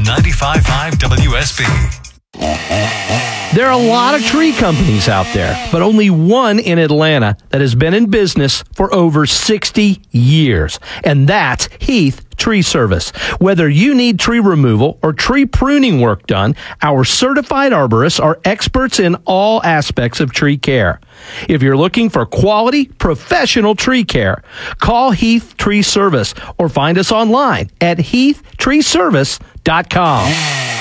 95.5 WSB. There are a lot of tree companies out there, but only one in Atlanta that has been in business for over 60 years, and that's Heath Tree Service. Whether you need tree removal or tree pruning work done, our certified arborists are experts in all aspects of tree care. If you're looking for quality, professional tree care, call Heath Tree Service or find us online at heathtreeservice.com.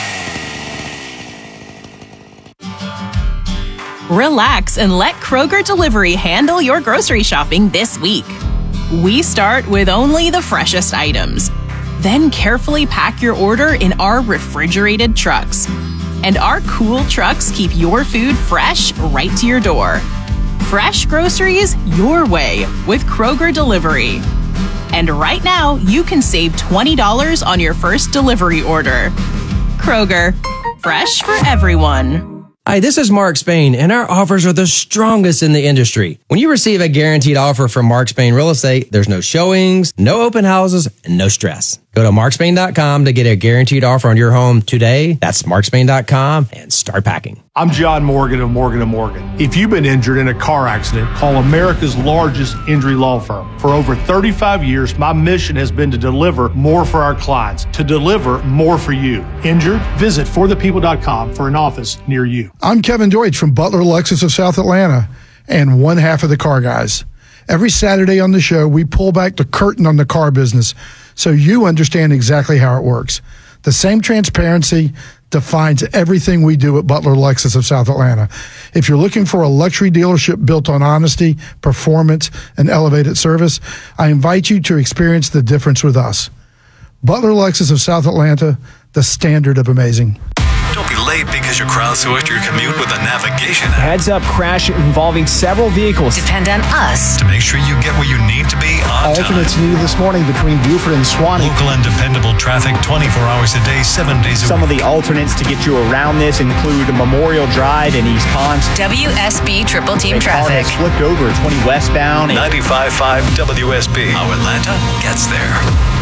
Relax and let Kroger Delivery handle your grocery shopping this week. We start with only the freshest items. Then carefully pack your order in our refrigerated trucks. And our cool trucks keep your food fresh right to your door. Fresh groceries your way with Kroger Delivery. And right now, you can save $20 on your first delivery order. Kroger, fresh for everyone. Hi, this is Mark Spain, and our offers are the strongest in the industry. When you receive a guaranteed offer from Mark Spain Real Estate, there's no showings, no open houses, and no stress. Go to markspain.com to get a guaranteed offer on your home today. That's markspain.com and start packing. I'm John Morgan of Morgan & Morgan. If you've been injured in a car accident, call America's largest injury law firm. For over 35 years, my mission has been to deliver more for our clients, to deliver more for you. Injured? Visit forthepeople.com for an office near you. I'm Kevin Deutsch from Butler Lexus of South Atlanta and one half of the Car Guys. Every Saturday on the show, we pull back the curtain on the car business so you understand exactly how it works. The same transparency defines everything we do at Butler Lexus of South Atlanta. If you're looking for a luxury dealership built on honesty, performance, and elevated service, I invite you to experience the difference with us. Butler Lexus of South Atlanta, the standard of amazing. Don't be late because you crowdsourced your commute with a navigation app. Heads-up crash involving several vehicles. Depend on us To make sure you get where you need to be on time. Alternates needed this morning between Buford and Swanee. Local and dependable traffic 24 hours a day, 7 days a week. Some of the alternates to get you around this include Memorial Drive in East Ponce. WSB Triple Team A car Traffic. has flipped over 20 westbound. 95.5 WSB. How Atlanta gets there.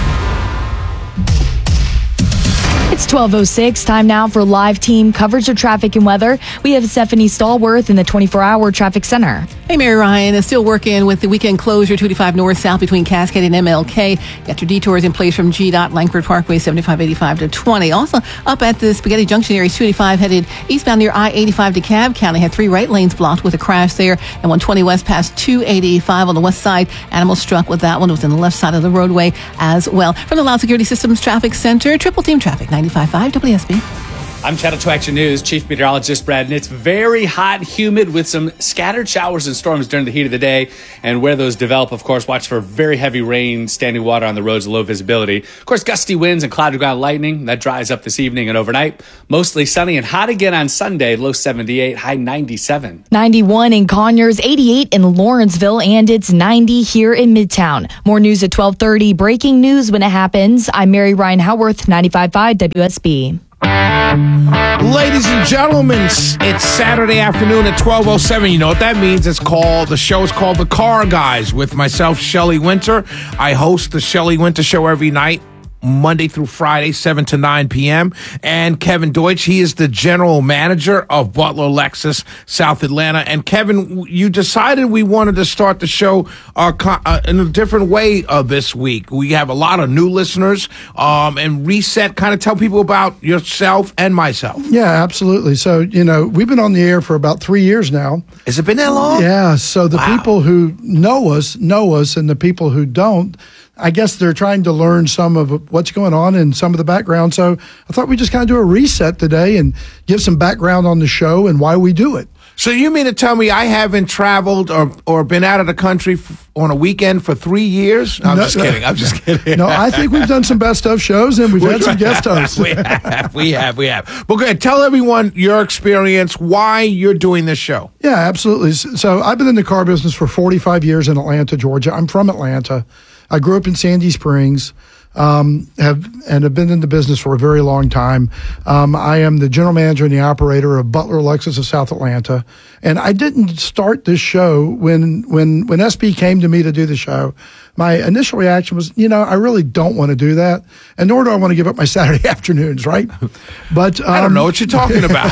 It's 12:06. Time now for live team coverage of traffic and weather. We have Stephanie Stallworth in the 24-hour traffic center. Hey, Mary Ryan is still working with the weekend closure 285 north south between Cascade and MLK. Got your detours in place from GDOT Langford Parkway 7585 to 20. Also up at the Spaghetti Junction area 285 headed eastbound near I-85 to Cobb County. Had 3 right lanes blocked with a crash there, and 120 west past 285 on the west side. Animal struck with that one. It was on the left side of the roadway as well. From the Loud Security Systems Traffic Center, Triple Team Traffic 95.5 WSB. I'm Channel 2 Action News Chief Meteorologist Brad, and it's very hot and humid with some scattered showers and storms during the heat of the day. And where those develop, of course, watch for very heavy rain, standing water on the roads, low visibility. Of course, gusty winds and cloud to ground lightning. That dries up this evening and overnight. Mostly sunny and hot again on Sunday, low 78, high 97. 91 in Conyers, 88 in Lawrenceville, and it's 90 here in Midtown. More news at 12:30. Breaking news when it happens. I'm Mary Ryan Howarth, 95.5 WSB. Ladies and gentlemen, it's Saturday afternoon at 12:07. You know what that means? The show is called The Car Guys with myself, Shelley Winter. I host the Shelley Winter Show every night, Monday through Friday, 7 to 9 p.m. And Kevin Deutsch, he is the general manager of Butler Lexus, South Atlanta. And Kevin, you decided we wanted to start the show in a different way this week. We have a lot of new listeners, and reset, kind of tell people about yourself and myself. Yeah, absolutely. So, we've been on the air for about 3 years now. Has it been that long? Yeah. So the people who know us, and the people who don't, I guess they're trying to learn some of what's going on and some of the background. So I thought we'd just kind of do a reset today and give some background on the show and why we do it. So you mean to tell me I haven't traveled or been out of the country on a weekend for 3 years? I'm just kidding. No, I think we've done some best of shows and we've had some guest hosts. We have. But go ahead, tell everyone your experience, why you're doing this show. Yeah, absolutely. So I've been in the car business for 45 years in Atlanta, Georgia. I'm from Atlanta. I grew up in Sandy Springs. have been in the business for a very long time. I am the general manager and the operator of Butler Lexus of South Atlanta. And I didn't start this show when SB came to me to do the show. My initial reaction was, I really don't want to do that. And nor do I want to give up my Saturday afternoons, right? But I don't know what you're talking about.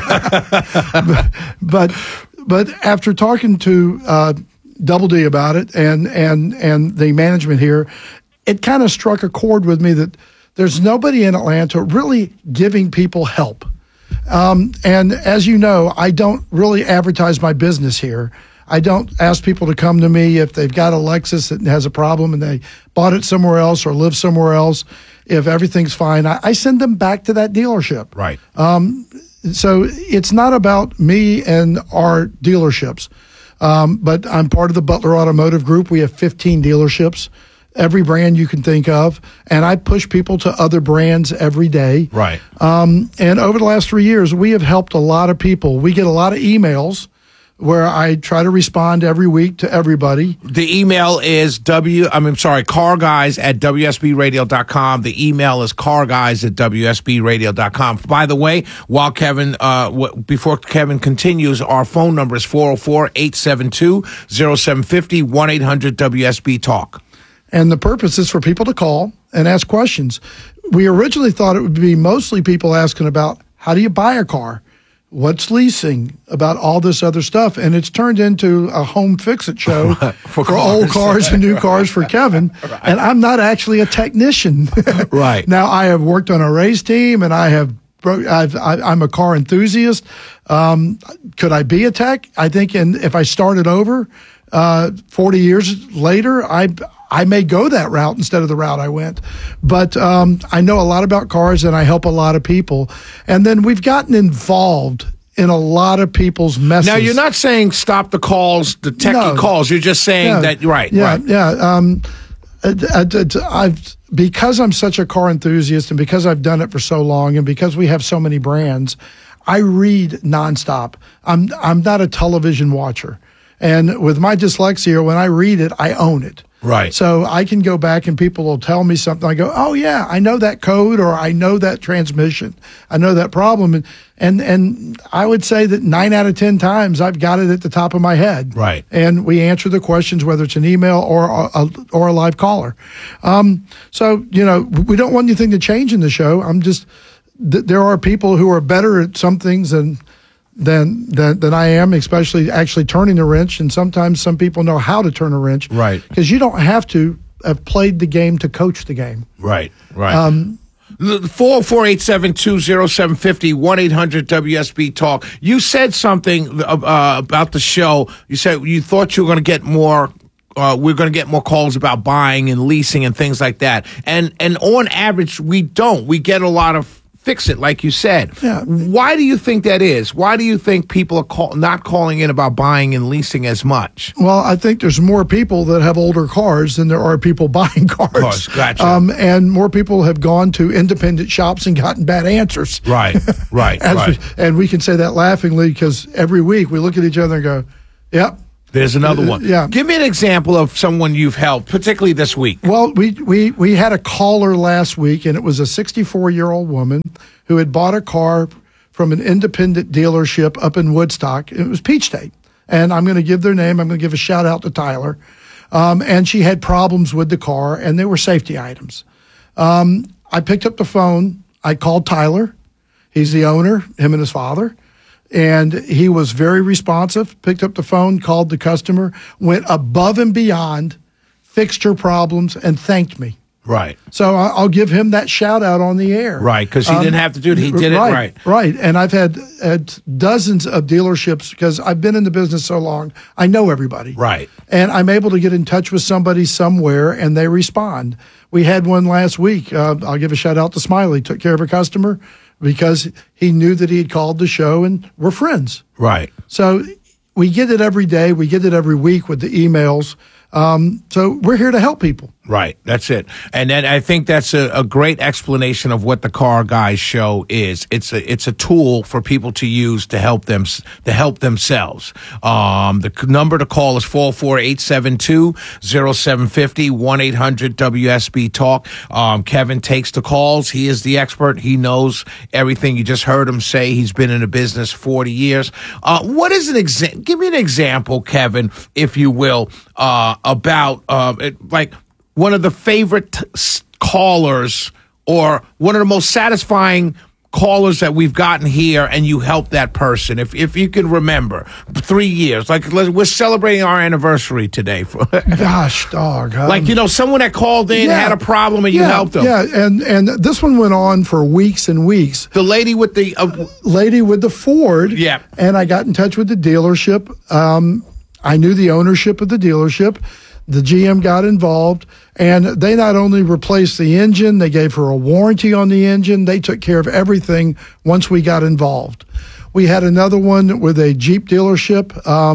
but after talking to Double D about it and the management here, it kind of struck a chord with me that there's nobody in Atlanta really giving people help. And as you know, I don't really advertise my business here. I don't ask people to come to me if they've got a Lexus that has a problem and they bought it somewhere else or live somewhere else. If everything's fine, I send them back to that dealership. Right. So it's not about me and our dealerships. But I'm part of the Butler Automotive Group. We have 15 dealerships, every brand you can think of, and I push people to other brands every day. Right. And over the last 3 years, we have helped a lot of people. We get a lot of emails where I try to respond every week to everybody. The email is carguys@WSBradio.com. The email is carguys@WSBradio.com. By the way, while Kevin, before Kevin continues, our phone number is 404-872-0750, 1-800-WSB-TALK. And the purpose is for people to call and ask questions. We originally thought it would be mostly people asking about how do you buy a car? What's leasing, about all this other stuff. And it's turned into a home fix-it show for old cars and new cars for Kevin. Right. And I'm not actually a technician. Right. Now, I have worked on a race team, and I'm a car enthusiast. Could I be a tech? I think if I started over 40 years later, I may go that route instead of the route I went. But I know a lot about cars, and I help a lot of people. And then we've gotten involved in a lot of people's messes. Now, you're not saying stop the calls, the techie calls. You're just saying that, right. Because I'm such a car enthusiast, and because I've done it for so long, and because we have so many brands, I read nonstop. I'm not a television watcher. And with my dyslexia, when I read it, I own it. Right. So I can go back and people will tell me something. I go, oh, yeah, I know that code, or I know that transmission. I know that problem. And I would say that 9 out of 10 times I've got it at the top of my head. Right. And we answer the questions, whether it's an email or a live caller. So, we don't want anything to change in the show. There are people who are better at some things than I am, especially actually turning the wrench. And sometimes some people know how to turn a wrench. Right. Because you don't have to have played the game to coach the game. Right. 404-872-0750, 1-800-WSB-TALK. You said something about the show. You said you thought you were going to get more we're going to get more calls about buying and leasing and things like that. And on average, we don't. We get a lot of fix it, like you said. Yeah. Why do you think that is? Why do you think people are not calling in about buying and leasing as much? Well, I think there's more people that have older cars than there are people buying cars. Of course, gotcha. And more people have gone to independent shops and gotten bad answers. Right. And we can say that laughingly because every week we look at each other and go, yep. There's another one. Yeah. Give me an example of someone you've helped, particularly this week. Well, we had a caller last week, and it was a 64-year-old woman who had bought a car from an independent dealership up in Woodstock. It was Peach State. And I'm going to give their name. I'm going to give a shout-out to Tyler. And she had problems with the car, and they were safety items. I picked up the phone. I called Tyler. He's the owner, him and his father. And he was very responsive, picked up the phone, called the customer, went above and beyond, fixed her problems, and thanked me. Right. So I'll give him that shout out on the air. Right, because he didn't have to do it. He did it right. Right. And I've had dozens of dealerships because I've been in the business so long. I know everybody. Right. And I'm able to get in touch with somebody somewhere and they respond. We had one last week. I'll give a shout out to Smiley. Took care of a customer because he knew that he had called the show and we're friends. Right. So we get it every day. We get it every week with the emails. So we're here to help people. Right. That's it. And then I think that's a great explanation of what the Car Guys show is. It's a tool for people to use to help themselves. The number to call is 404-872-0750, 1-800-WSB Talk. Kevin takes the calls. He is the expert. He knows everything. You just heard him say he's been in the business 40 years. What is give me an example, Kevin, if you will, about like one of the favorite callers or one of the most satisfying callers that we've gotten here, and you helped that person. If you can remember, 3 years, like we're celebrating our anniversary today. Gosh, dog. Like, someone that called in, had a problem, and you helped them. Yeah, and this one went on for weeks and weeks. The lady with the Ford. Yeah. And I got in touch with the dealership. I knew the ownership of the dealership. The GM got involved, and they not only replaced the engine, they gave her a warranty on the engine. They took care of everything once we got involved. We had another one with a Jeep dealership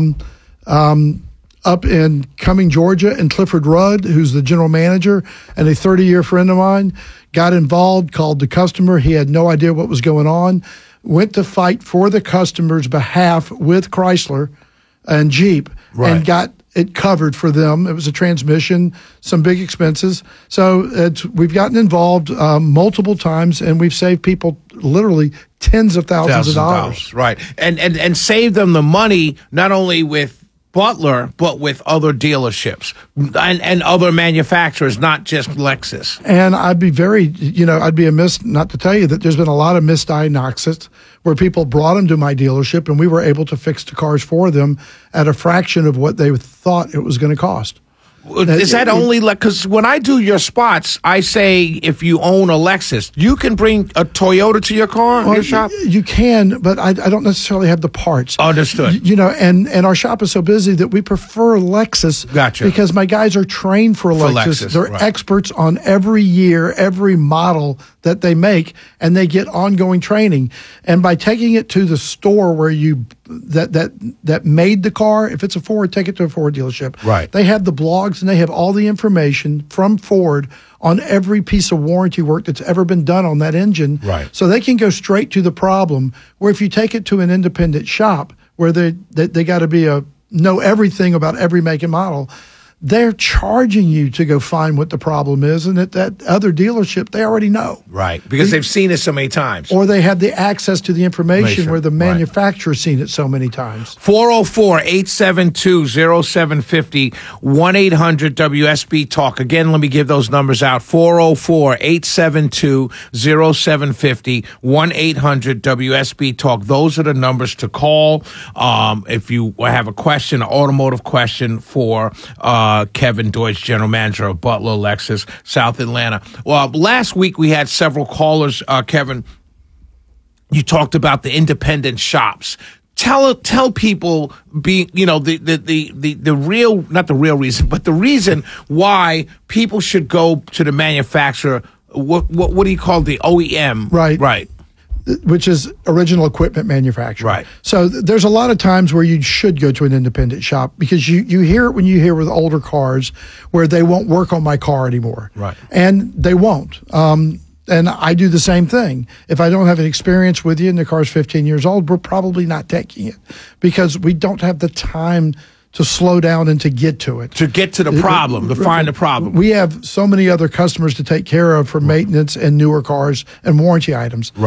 up in Cumming, Georgia, and Clifford Rudd, who's the general manager and a 30-year friend of mine, got involved, called the customer. He had no idea what was going on, went to fight for the customer's behalf with Chrysler and Jeep, and got it covered for them. It was a transmission, some big expenses. So we've gotten involved multiple times, and we've saved people literally tens of thousands of dollars. Right. And saved them the money, not only with Butler, but with other dealerships and other manufacturers, not just Lexus. And I'd be I'd be amiss not to tell you that there's been a lot of misdiagnosis where people brought them to my dealership and we were able to fix the cars for them at a fraction of what they thought it was going to cost. Is that only because when I do your spots, I say if you own a Lexus, you can bring a Toyota to your car, your shop? You can, but I don't necessarily have the parts. Understood. And our shop is so busy that we prefer Lexus. Gotcha. Because my guys are trained for Lexus. They're experts on every year, every model that they make, and they get ongoing training. And by taking it to the store where that made the car, if it's a Ford, take it to a Ford dealership. Right. They have the blogs and they have all the information from Ford on every piece of warranty work that's ever been done on that engine. Right. So they can go straight to the problem, where if you take it to an independent shop where they got to know everything about every make and model, they're charging you to go find what the problem is, and at that other dealership, they already know. Right, because they've seen it so many times. Or they have the access to the information where the manufacturer's seen it so many times. 404-872-0750, 1-800-WSB Talk. Again, let me give those numbers out. 404-872-0750, 1-800-WSB Talk. Those are the numbers to call if you have a question, an automotive question for Kevin Deutsch, general manager of Butler Lexus, South Atlanta. Well, last week we had several callers. Kevin, you talked about the independent shops. Tell people the real, not the real reason, but the reason why people should go to the manufacturer. What do you call the OEM? Right. Which is original equipment manufacturer. Right. So there's a lot of times where you should go to an independent shop, because you hear it when you hear with older cars where they won't work on my car anymore. Right. And they won't. And I do the same thing. If I don't have an experience with you and the car's 15 years old, we're probably not taking it, because we don't have the time to slow down and to get to it. To get to the problem, to find the problem. We have so many other customers to take care of for maintenance and newer cars and warranty items.